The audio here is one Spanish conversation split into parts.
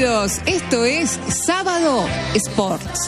bienvenidos. Esto es Sábado Sports.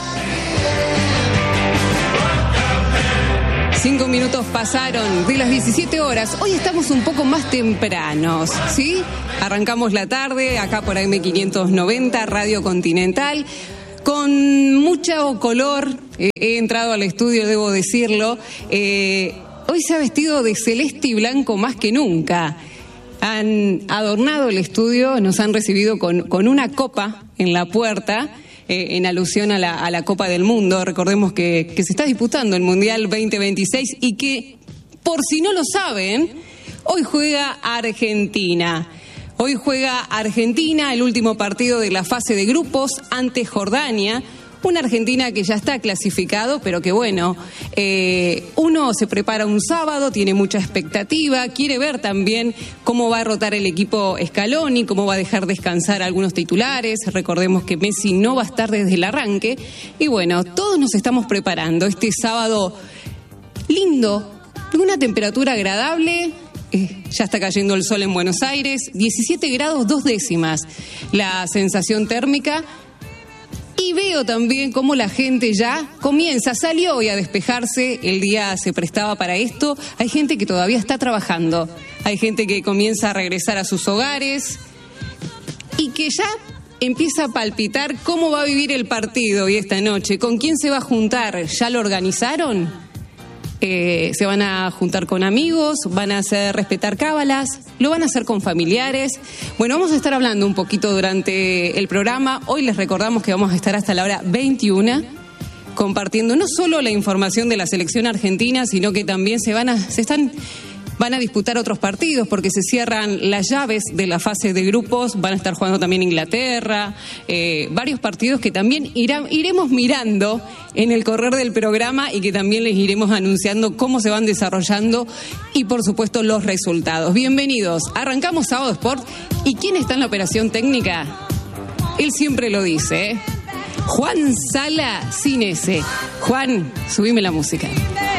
5 minutos pasaron de las 17 horas. Hoy estamos un poco más tempranos, ¿sí? Arrancamos la tarde acá por AM590, Radio Continental, con mucho color. He entrado al estudio, debo decirlo. Hoy se ha vestido de celeste y blanco más que nunca. Han adornado el estudio, nos han recibido con una copa en la puerta, en alusión a la Copa del Mundo. Recordemos que se está disputando el Mundial 2026 y que, por si no lo saben, hoy juega Argentina. Hoy juega Argentina el último partido de la fase de grupos ante Jordania. Una Argentina que ya está clasificado, pero que bueno, uno se prepara un sábado, tiene mucha expectativa, quiere ver también cómo va a rotar el equipo Scaloni, cómo va a dejar descansar a algunos titulares. Recordemos que Messi no va a estar desde el arranque. Y bueno, todos nos estamos preparando este sábado lindo, una temperatura agradable. Ya está cayendo el sol en Buenos Aires, 17 grados 2 décimas la sensación térmica. Y veo también cómo la gente ya salió hoy a despejarse, el día se prestaba para esto. Hay gente que todavía está trabajando, hay gente que comienza a regresar a sus hogares y que ya empieza a palpitar cómo va a vivir el partido hoy esta noche, con quién se va a juntar. ¿Ya lo organizaron? Se van a juntar con amigos, van a hacer respetar cábalas, lo van a hacer con familiares. Bueno, vamos a estar hablando un poquito durante el programa. Hoy les recordamos que vamos a estar hasta la hora 21 compartiendo no solo la información de la selección argentina, sino que también van a disputar otros partidos porque se cierran las llaves de la fase de grupos. Van a estar jugando también Inglaterra, varios partidos que también iremos mirando en el correr del programa y que también les iremos anunciando cómo se van desarrollando y por supuesto los resultados. Bienvenidos, arrancamos Sábado Sport. ¿Y quién está en la operación técnica? Él siempre lo dice, Juan Sala sin ese. Juan, subime la música.